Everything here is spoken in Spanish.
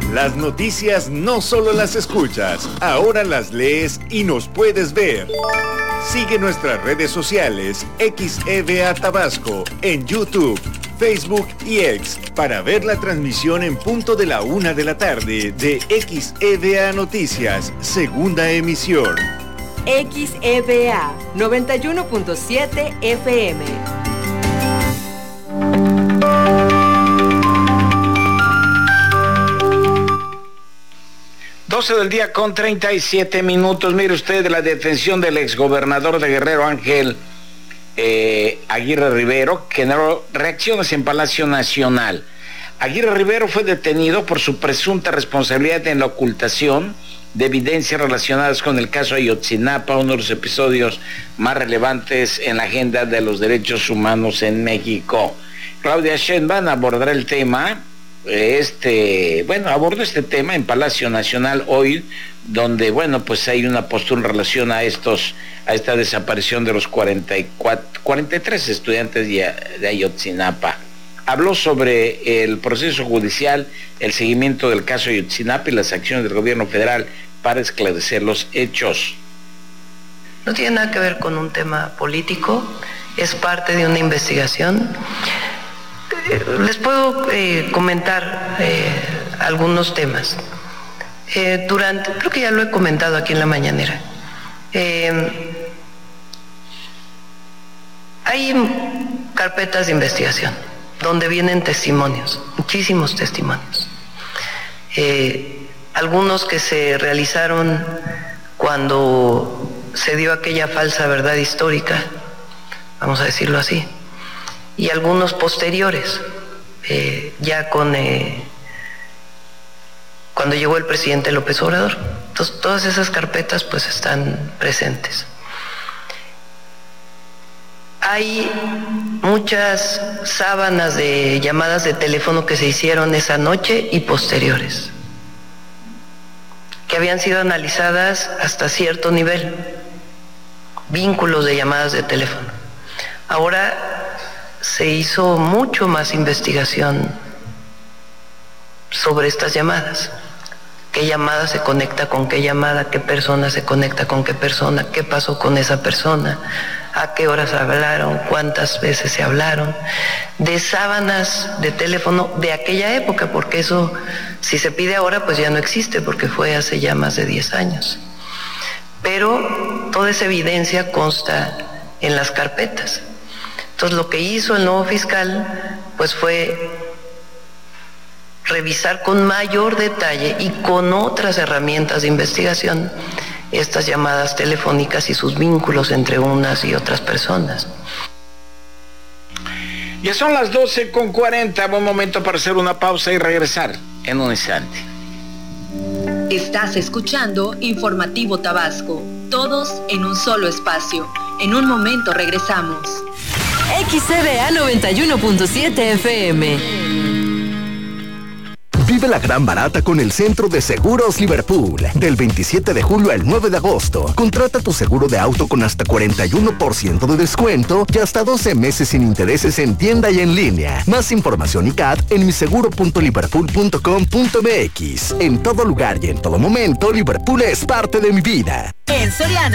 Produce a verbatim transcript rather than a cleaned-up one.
Las noticias no solo las escuchas, ahora las lees y nos puedes ver. Sigue nuestras redes sociales X E V A Tabasco en YouTube, Facebook y X para ver la transmisión en punto de la una de la tarde de X E V A Noticias, segunda emisión. X E V A noventa y uno punto siete F M. doce del día con treinta y siete minutos. Mire usted, la detención del exgobernador de Guerrero, Ángel eh, Aguirre Rivero, generó reacciones en Palacio Nacional. Aguirre Rivero fue detenido por su presunta responsabilidad en la ocultación de evidencias relacionadas con el caso Ayotzinapa, uno de los episodios más relevantes en la agenda de los derechos humanos en México. Claudia Sheinbaum abordará el tema. Este, bueno, abordó este tema en Palacio Nacional hoy, donde, bueno, pues hay una postura en relación a estos, a esta desaparición de los cuarenta y cuatro, cuarenta y tres estudiantes de, de Ayotzinapa. Habló sobre el proceso judicial, el seguimiento del caso Ayotzinapa y las acciones del gobierno federal para esclarecer los hechos. No tiene nada que ver con un tema político, es parte de una investigación. Les puedo eh, comentar eh, algunos temas. Eh, durante, creo que ya lo he comentado aquí en la mañanera. Eh, hay carpetas de investigación donde vienen testimonios, muchísimos testimonios. Eh, algunos que se realizaron cuando se dio aquella falsa verdad histórica, vamos a decirlo así, y algunos posteriores, eh, ya con eh, cuando llegó el presidente López Obrador. Entonces, todas esas carpetas pues están presentes. Hay muchas sábanas de llamadas de teléfono que se hicieron esa noche y posteriores, que habían sido analizadas hasta cierto nivel, vínculos de llamadas de teléfono. Ahora se hizo mucho más investigación sobre estas llamadas. ¿Qué llamada se conecta con qué llamada? ¿Qué persona se conecta con qué persona? ¿Qué pasó con esa persona? ¿A qué horas hablaron? ¿Cuántas veces se hablaron? De sábanas de teléfono de aquella época, porque eso, si se pide ahora, pues ya no existe, porque fue hace ya más de diez años. Pero toda esa evidencia consta en las carpetas. Entonces, lo que hizo el nuevo fiscal, pues fue revisar con mayor detalle y con otras herramientas de investigación estas llamadas telefónicas y sus vínculos entre unas y otras personas. Ya son las doce con cuarenta, buen momento para hacer una pausa y regresar en un instante. Estás escuchando Informativo Tabasco, todos en un solo espacio. En un momento regresamos. X E V A noventa y uno punto siete F M. Vive la gran barata con el Centro de Seguros Liverpool. Del veintisiete de julio al nueve de agosto. Contrata tu seguro de auto con hasta cuarenta y uno por ciento de descuento y hasta doce meses sin intereses en tienda y en línea. Más información y C A D en miseguro punto liverpool punto com punto m x. En todo lugar y en todo momento, Liverpool es parte de mi vida. En Soriana,